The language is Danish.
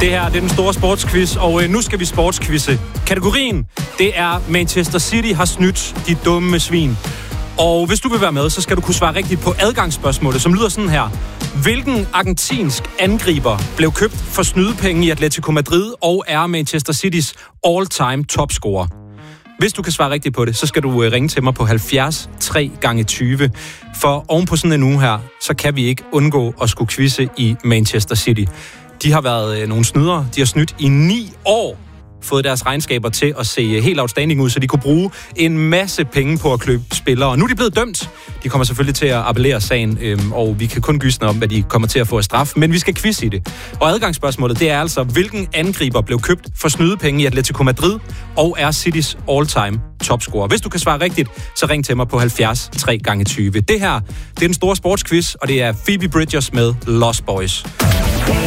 Det her, det er den store sportsquiz, og nu skal vi sportsquizze. Kategorien, det er Manchester City har snydt de dumme svin. Og hvis du vil være med, så skal du kunne svare rigtigt på adgangsspørgsmålet, som lyder sådan her. Hvilken argentinsk angriber blev købt for snydepenge i Atletico Madrid og er Manchester Citys all-time topscorer? Hvis du kan svare rigtigt på det, så skal du ringe til mig på 70 3 gange 20. For oven på sådan en uge her, så kan vi ikke undgå at skulle quizze i Manchester City. De har været nogle snydere. De har snydt i 9 år. Fået deres regnskaber til at se helt outstanding ud, så de kunne bruge en masse penge på at købe spillere. Og nu er de blevet dømt. De kommer selvfølgelig til at appellere sagen, og vi kan kun gisne om, hvad de kommer til at få af straf. Men vi skal quizze i det. Og adgangsspørgsmålet, det er altså, hvilken angriber blev købt for snydepenge i Atletico Madrid og er Citys all-time topscorer? Hvis du kan svare rigtigt, så ring til mig på 70 3 gange 20. Det her, det er den store sportsquiz, og det er Phoebe Bridgers med Lost Boys.